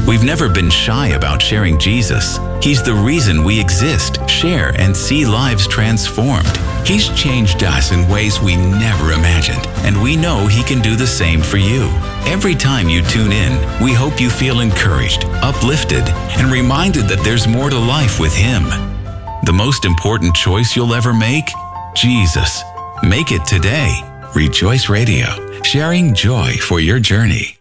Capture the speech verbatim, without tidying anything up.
We've never been shy about sharing Jesus. He's the reason we exist, share, and see lives transformed. He's changed us in ways we never imagined, and we know He can do the same for you. Every time you tune in, we hope you feel encouraged, uplifted, and reminded that there's more to life with Him. The most important choice you'll ever make? Jesus. Make it today. Rejoice Radio, sharing joy for your journey.